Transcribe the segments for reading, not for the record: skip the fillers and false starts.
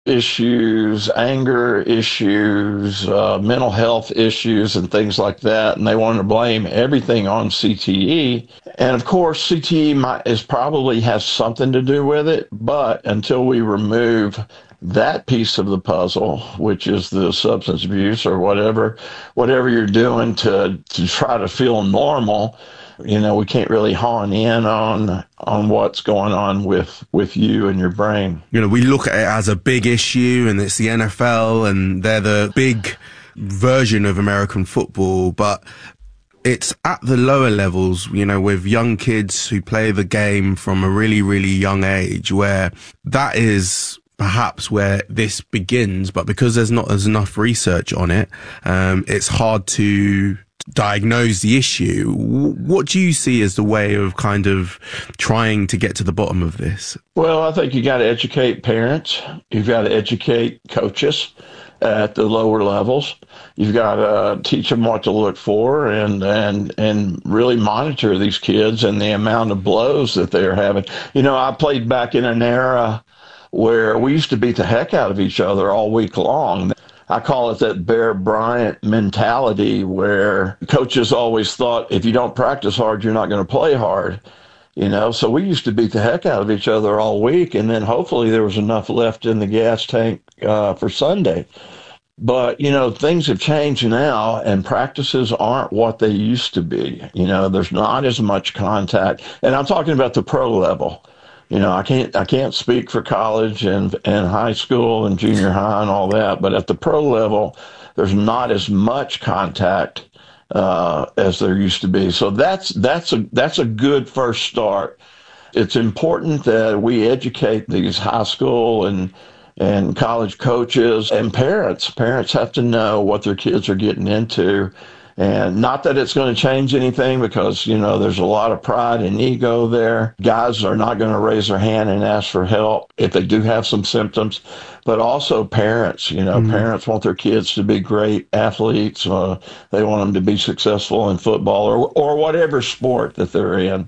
issues, anger issues, mental health issues, and things like that. And they wanted to blame everything on CTE. And of course, CTE probably has something to do with it. But until we remove that piece of the puzzle, which is the substance abuse or whatever you're doing to try to feel normal, we can't really hone in on what's going on with you and your brain. We look at it as a big issue, and it's the NFL, and they're the big version of American football, but it's at the lower levels, with young kids who play the game from a really, really young age, where that is perhaps where this begins, but because there's not as enough research on it, it's hard to diagnose the issue. What do you see as the way of kind of trying to get to the bottom of this? Well, I think you got to educate parents. You've got to educate coaches at the lower levels. You've got to teach them what to look for and really monitor these kids and the amount of blows that they're having. I played back in an era where we used to beat the heck out of each other all week long. I call it that Bear Bryant mentality, where coaches always thought if you don't practice hard, you're not going to play hard. So we used to beat the heck out of each other all week, and then hopefully there was enough left in the gas tank for Sunday. But, things have changed now, and practices aren't what they used to be. There's not as much contact. And I'm talking about the pro level. I can't speak for college and high school and junior high and all that, but at the pro level, there's not as much contact as there used to be. So that's a good first start. It's important that we educate these high school and college coaches and parents. Parents have to know what their kids are getting into. And not that it's going to change anything, because, there's a lot of pride and ego there. Guys are not going to raise their hand and ask for help if they do have some symptoms. But also parents, parents want their kids to be great athletes. They want them to be successful in football or whatever sport that they're in.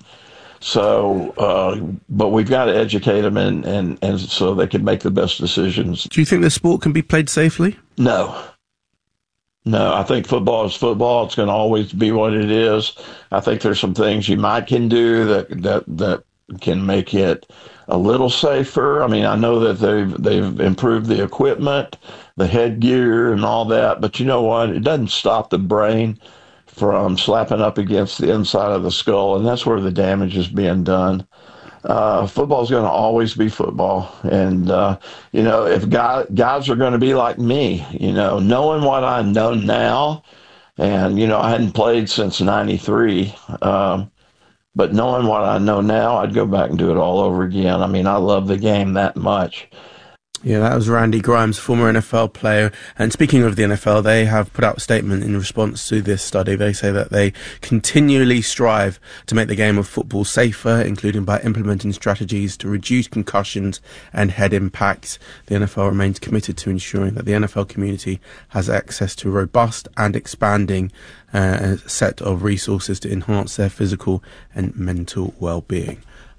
So, but we've got to educate them and so they can make the best decisions. Do you think the sport can be played safely? No, I think football is football. It's going to always be what it is. I think there's some things you can do that can make it a little safer. I mean, I know that they've improved the equipment, the headgear, and all that. But you know what? It doesn't stop the brain from slapping up against the inside of the skull, and that's where the damage is being done. Football is going to always be football. And, if guys are going to be like me, knowing what I know now, and, I hadn't played since 93, but knowing what I know now, I'd go back and do it all over again. I mean, I love the game that much. Yeah, that was Randy Grimes, former NFL player. And speaking of the NFL, they have put out a statement in response to this study. They say that they continually strive to make the game of football safer, including by implementing strategies to reduce concussions and head impacts. The NFL remains committed to ensuring that the NFL community has access to a robust and expanding set of resources to enhance their physical and mental well-being.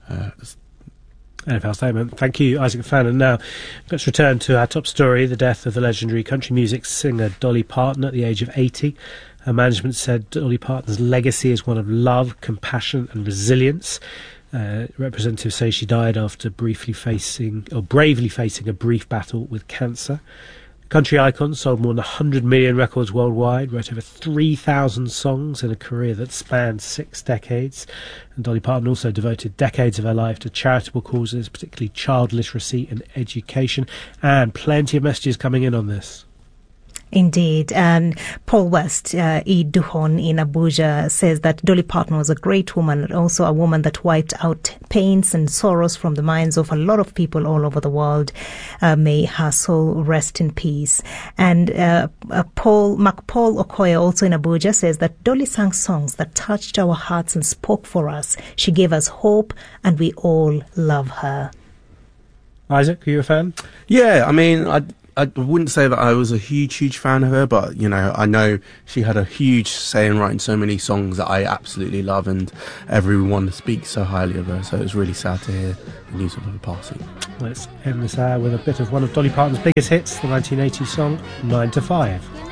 NFL statement. Thank you, Isaac Fan. And now let's return to our top story, the death of the legendary country music singer Dolly Parton at the age of 80. Her management said Dolly Parton's legacy is one of love, compassion and resilience. Representatives say she died after bravely facing a brief battle with cancer. Country icon sold more than 100 million records worldwide, wrote over 3,000 songs in a career that spanned 6 decades. And Dolly Parton also devoted decades of her life to charitable causes, particularly child literacy and education. And plenty of messages coming in on this. Indeed. And Paul West, E. Duhon in Abuja, says that Dolly Parton was a great woman, also a woman that wiped out pains and sorrows from the minds of a lot of people all over the world. May her soul rest in peace. And Paul Okoye, also in Abuja, says that Dolly sang songs that touched our hearts and spoke for us. She gave us hope, and we all love her. Isaac, are you a fan? Yeah, I mean, I wouldn't say that I was a huge fan of her, but, you know, I know she had a huge say in writing so many songs that I absolutely love, and everyone speaks so highly of her, so it was really sad to hear the news of her passing. Let's end this hour with a bit of one of Dolly Parton's biggest hits, the 1980 song 9 to 5.